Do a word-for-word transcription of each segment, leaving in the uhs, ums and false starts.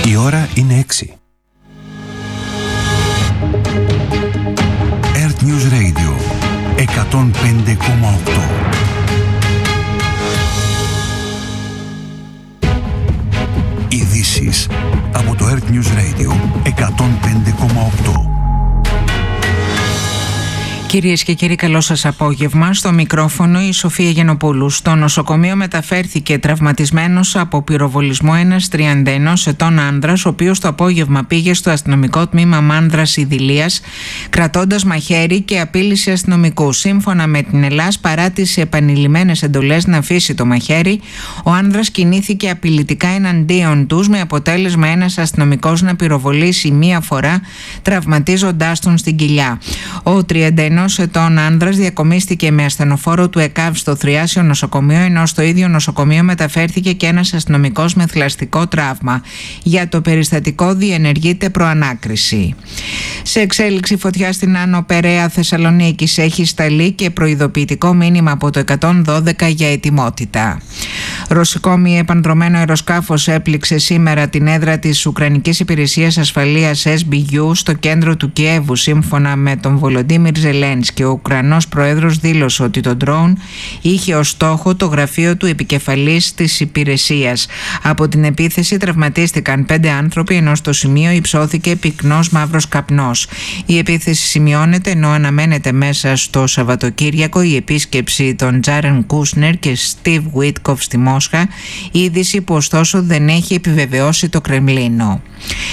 Η ώρα είναι έξι. Earth News Radio εκατόν πέντε κόμμα οκτώ. Ειδήσεις από το Earth News Radio εκατόν πέντε κόμμα οκτώ. Κυρίες και κύριοι, καλό σας απόγευμα. Στο μικρόφωνο η Σοφία Γενοπούλου. Στο νοσοκομείο μεταφέρθηκε τραυματισμένος από πυροβολισμό ένας τριάντα ενός ετών άνδρας, ο οποίος το απόγευμα πήγε στο αστυνομικό τμήμα Μάνδρας Ιδηλίας κρατώντας μαχαίρι και απείλησε αστυνομικούς. Σύμφωνα με την ΕΛΑΣ, παρά τις επανειλημμένες εντολές να αφήσει το μαχαίρι, ο άνδρας κινήθηκε απειλητικά εναντίον τους, με αποτέλεσμα ένας αστυνομικός να πυροβολήσει μία φορά, τραυματίζοντάς τον στην κοιλιά. Ο τριάντα ενός ετών άνδρας διακομίστηκε με ασθενοφόρο του ΕΚΑΒ στο Θριάσιο νοσοκομείο, ενώ στο ίδιο νοσοκομείο μεταφέρθηκε και ένας αστυνομικός με θλαστικό τραύμα. Για το περιστατικό διενεργείται προανάκριση. Σε εξέλιξη φωτιά στην Άνω Περαία Θεσσαλονίκης έχει σταλεί και προειδοποιητικό μήνυμα από το εκατόν δώδεκα για ετοιμότητα. Ρωσικό μη επανδρωμένο αεροσκάφος έπληξε σήμερα την έδρα της Ουκρανικής Υπηρεσίας Ασφαλείας ες μπι γιου στο κέντρο του Κιέβου. Σύμφωνα με τον Βολοντίμιρ Ζελένσκι, ο Ουκρανός πρόεδρος δήλωσε ότι το ντρόουν είχε ως στόχο το γραφείο του επικεφαλής της υπηρεσίας. Από την επίθεση τραυματίστηκαν πέντε άνθρωποι, ενώ στο σημείο υψώθηκε πυκνός μαύρος καπνός. Η επίθεση σημειώνεται ενώ αναμένεται μέσα στο Σαββατοκύριακο η επίσκεψη των Τζάρεν Κούσνερ και Στίβ Βίτκοφ στη Μόσχα, είδηση που ωστόσο δεν έχει επιβεβαιώσει το Κρεμλίνο.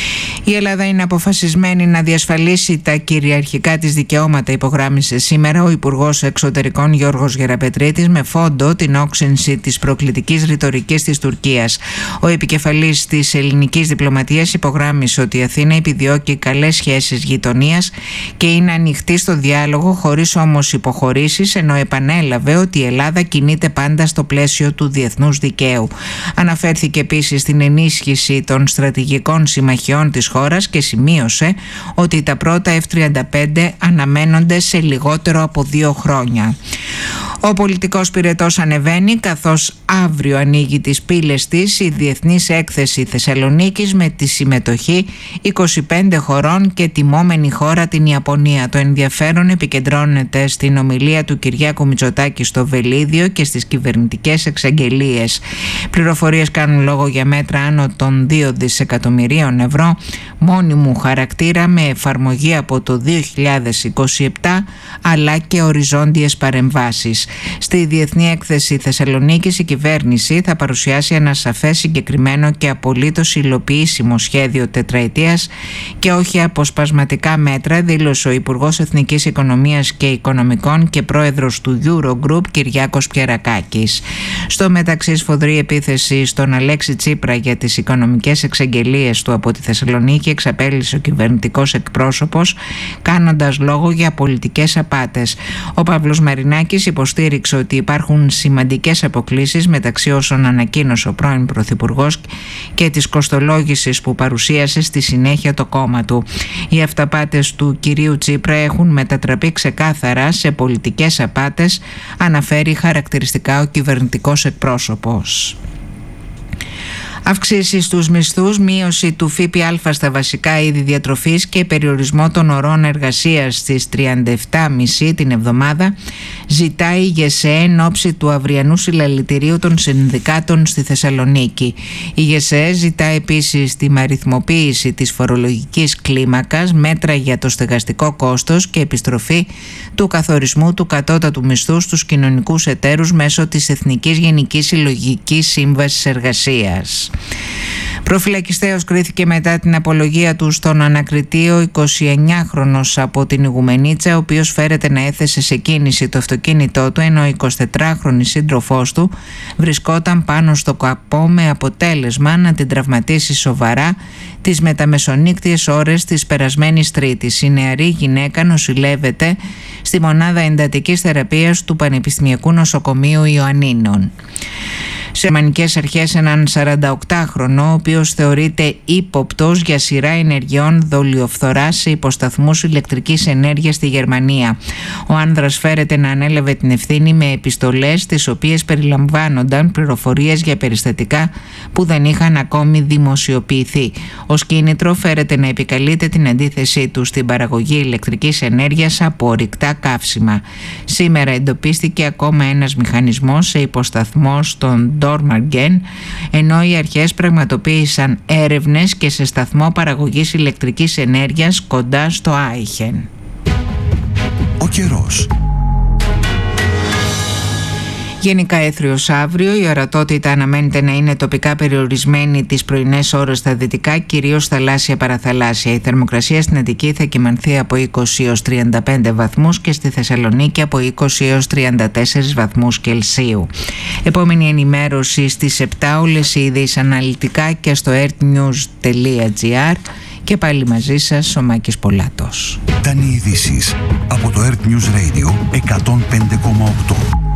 Η Ελλάδα είναι αποφασισμένη να διασφαλίσει τα κυριαρχικά της δικαιώματα, υπογράμμισε σήμερα ο Υπουργός Εξωτερικών Γιώργος Γεραπετρίτης, με φόντο την όξυνση της προκλητικής ρητορικής της Τουρκίας. Ο επικεφαλής της ελληνικής διπλωματίας υπογράμμισε ότι η Αθήνα επιδιώκει καλές σχέσεις γειτονίας και είναι ανοιχτή στο διάλογο, χωρίς όμως υποχωρήσεις, ενώ επανέλαβε ότι η Ελλάδα κινείται πάντα στο πλαίσιο του διεθνούς δικαίου. Αναφέρθηκε επίσης στην ενίσχυση των στρατηγικών συμμαχιών της χώρας και σημείωσε ότι τα πρώτα εφ τριάντα πέντε αναμένονται σε λιγότερο από δύο χρόνια. Ο πολιτικός πυρετός ανεβαίνει, καθώς αύριο ανοίγει τις πύλες της η Διεθνής Έκθεση Θεσσαλονίκης με τη συμμετοχή είκοσι πέντε χωρών και τιμόμενη χώρα την Ιαπωνία. Το ενδιαφέρον επικεντρώνεται στην ομιλία του Κυριάκου Μητσοτάκη στο Βελίδιο και στις κυβερνητικές εξαγγελίες. Πληροφορίες κάνουν λόγο για μέτρα άνω των δύο δισεκατομμυρίων ευρώ μόνιμου χαρακτήρα με εφαρμογή από το δύο χιλιάδες είκοσι επτά, αλλά και οριζόντιες παρεμβάσεις. Στη Διεθνή Έκθεση Θεσσαλονίκης η κυβέρνηση θα παρουσιάσει ένα σαφές, συγκεκριμένο και απολύτως υλοποιήσιμο σχέδιο τετραετίας και όχι αποσπασματικά μέτρα, δήλωσε ο Υπουργός Εθνικής Οικονομίας και Οικονομικών και πρόεδρος του Eurogroup Κυριάκος Πιερακάκης. Στο μεταξύ, σφοδρή επίθεση στον Αλέξη Τσίπρα για τις οικονομικές εξαγγελίες του από τη Θεσσαλονίκη εξαπέλυσε ο κυβερνητικός εκπρόσωπος, κάνοντας λόγο για πολιτικές απάτες. Ο Παύλος Μαρινάκης υποστήριξε ότι υπάρχουν σημαντικές αποκλίσεις μεταξύ όσων ανακοίνωσε ο πρώην Πρωθυπουργός και της κοστολόγησης που παρουσίασε στη συνέχεια το κόμμα του. Οι αυταπάτες του κυρίου Τσίπρα έχουν μετατραπεί ξεκάθαρα σε πολιτικές απάτες, αναφέρει χαρακτηριστικά ο κυβερνητικός εκπρόσωπος. Αυξήσεις στους μισθούς, μείωση του ΦΠΑ στα βασικά είδη διατροφής και περιορισμό των ωρών εργασίας στις τριάντα επτά κόμμα πέντε την εβδομάδα ζητάει η ΓΕΣΕ εν ώψη του αυριανού συλλαλητηρίου των συνδικάτων στη Θεσσαλονίκη. Η ΓΕΣΕ ζητά επίσης τη αριθμοποίηση της φορολογικής κλίμακας, μέτρα για το στεγαστικό κόστος και επιστροφή του καθορισμού του κατώτατου μισθού στους κοινωνικούς εταίρους μέσω της Εθνικής Γενικής Συλλογικής Σύμβασης Εργασίας. Προφυλακιστέως κρίθηκε μετά την απολογία του στον ανακριτή ο εικοσιεννιάχρονος από την Ιγουμενίτσα, ο οποίος φέρεται να έθεσε σε κίνηση το αυτοκίνητό του, ενώ ο εικοσιτετράχρονη σύντροφός του βρισκόταν πάνω στο καπό, με αποτέλεσμα να την τραυματίσει σοβαρά τις μεταμεσονύκτιες ώρες της περασμένης Τρίτης. Η νεαρή γυναίκα νοσηλεύεται στη μονάδα εντατικής θεραπείας του Πανεπιστημιακού Νοσοκομείου Ιωαννίνων. Σε γερμανικές αρχές έναν σαρανταοκτάχρονο, ο οποίος θεωρείται ύποπτος για σειρά ενεργειών δολιοφθοράς σε υποσταθμούς ηλεκτρικής ενέργειας στη Γερμανία. Ο άνδρας φέρεται να ανέλαβε την ευθύνη με επιστολές, τις οποίες περιλαμβάνονταν πληροφορίες για περιστατικά που δεν είχαν ακόμη δημοσιοποιηθεί. Ως κίνητρο φέρεται να επικαλείται την αντίθεσή του στην παραγωγή ηλεκτρικής ενέργειας από ορυκτά καύσιμα. Σήμερα εντοπίστηκε ακόμα ένας μηχανισμός σε υποσταθμό στον Dormagen, ενώ οι αρχές πραγματοποίησαν έρευνες και σε σταθμό παραγωγής ηλεκτρικής ενέργειας κοντά στο Άιχεν. Ο καιρός. Γενικά έθριος αύριο, η ορατότητα αναμένεται να είναι τοπικά περιορισμένη τις πρωινές ώρες στα δυτικά, κυρίως θαλάσσια παραθαλάσσια. Η θερμοκρασία στην Αττική θα κυμανθεί από είκοσι έως τριάντα πέντε βαθμούς και στη Θεσσαλονίκη από είκοσι έως τριάντα τέσσερα βαθμούς Κελσίου. Επόμενη ενημέρωση στις επτά, όλες οι ειδήσεις αναλυτικά και στο earthnews τελεία gr. Και πάλι μαζί σας ο Μάκης Πολάτος. Ήταν οι ειδήσεις από το Earth News Radio εκατόν πέντε κόμμα οκτώ.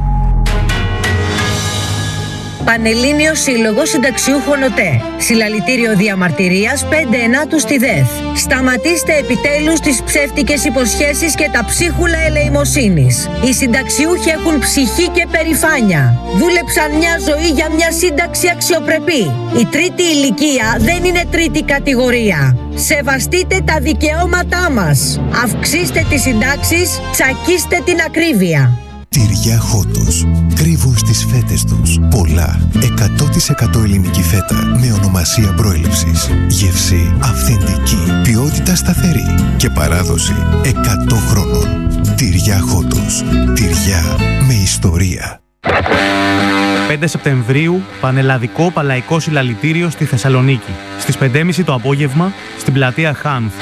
Πανελλήνιος Σύλλογος Συνταξιούχων ΟΤΕ. Συλλαλητήριο διαμαρτυρίας πέντε ενάτου στη ΔΕΘ. Σταματήστε επιτέλους τις ψεύτικες υποσχέσεις και τα ψίχουλα ελεημοσύνης. Οι συνταξιούχοι έχουν ψυχή και περηφάνεια. Δούλεψαν μια ζωή για μια σύνταξη αξιοπρεπή. Η τρίτη ηλικία δεν είναι τρίτη κατηγορία. Σεβαστείτε τα δικαιώματά μας. Αυξήστε τις συντάξεις, τσακίστε την ακρίβεια. Τυριά Χότος. Κρύβουν στις φέτες τους πολλά εκατό τοις εκατό ελληνική φέτα με ονομασία προέλευσης. Γεύση αυθεντική, ποιότητα σταθερή και παράδοση εκατό χρόνων. Τυριά Χότος. Τυριά με ιστορία. πέντε Σεπτεμβρίου, πανελλαδικό παλαϊκό συλλαλητήριο στη Θεσσαλονίκη. Στις πέντε και μισή το απόγευμα, στην πλατεία Χάνθ.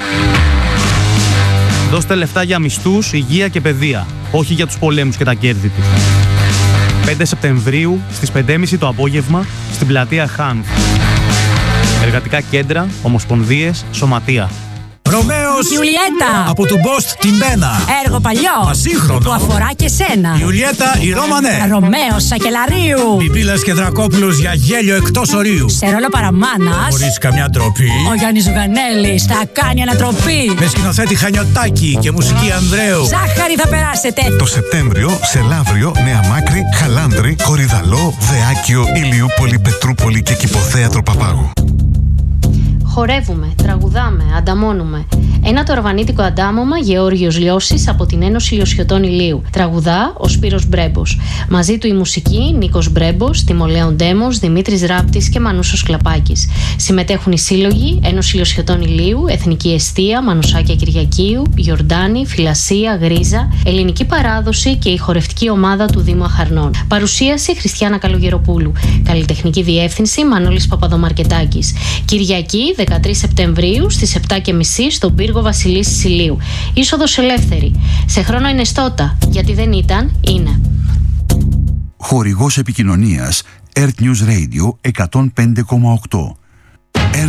Δώστε λεφτά για μισθούς, υγεία και παιδεία, όχι για τους πολέμους και τα κέρδη τους. πέντε Σεπτεμβρίου, στις πέντε και μισή το απόγευμα, στην πλατεία Χάνθ. Εργατικά κέντρα, ομοσπονδίες, σωματεία. Ρωμαίος Ιουλιέτα από του Μπόστ την Πένα. Έργο παλιό Ασύγχρονο που αφορά και σένα. Ιουλιέτα η Ρώμανε. Ρωμαίος Σακελαρίου. Πιπίλας και Δρακόπουλος για γέλιο εκτός ορίου. Σε ρόλο παραμάνας Χωρίς καμιά ντροπή. ο Γιάννης Ζουγανέλης θα κάνει ανατροπή. Με σκηνοθέτη Χανιωτάκη και μουσική Ανδρέου. Ζάχαρη θα περάσετε. Το Σεπτέμβριο σε Λαύριο, Νέα Μάκρη, Χαλάνδρη, Κορυδαλό, Δεάκιο, Ηλιούπολη, Πετρούπολη και Κηποθέατρο Παπάγου. Χορεύουμε, τραγουδάμε, ανταμώνουμε. Ένα τορβανίτικο αντάμωμα Γεώργιος Λιώσης από την Ένωση Λιωσιωτών Ηλίου. Τραγουδά ο Σπύρος Μπρέμπος. Μαζί του η μουσική Νίκος Μπρέμπος, Τιμολέων Ντέμος, Δημήτρης Ράπτης και Μανούσος Κλαπάκης. Συμμετέχουν οι σύλλογοι Ένωση Λιωσιωτών Ηλίου, Εθνική Εστία, Μανουσάκια Κυριακίου, Γιορτάνη, Φιλασία, Γρίζα, Ελληνική Παράδοση και η χορευτική ομάδα του Δήμου Αχαρνών. Παρουσίαση Χριστιάνα Καλογεροπούλου. Καλλιτεχνική διεύθυνση Μανώλης Παπαδομαρκετάκης. Κυριακή δεκατρείς Σεπτεμβρίου στις επτά και μισή στον πύργο Βασιλής Σιλίου. Είσοδος ελεύθερη. Σε χρόνο ενεστώτα, γιατί δεν ήταν, είναι. Χορηγός επικοινωνίας Earth News Radio εκατόν πέντε κόμμα οκτώ.